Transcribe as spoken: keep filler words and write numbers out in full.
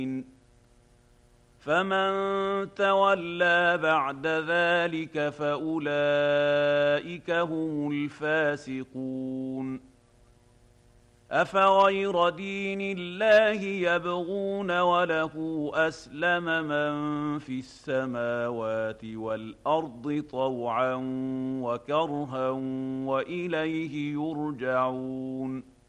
فمن تولى بعد ذلك فأولئك هم الفاسقون. أفغير دين الله يبغون وله أسلم من في السماوات والأرض طوعا وكرها وإليه يرجعون.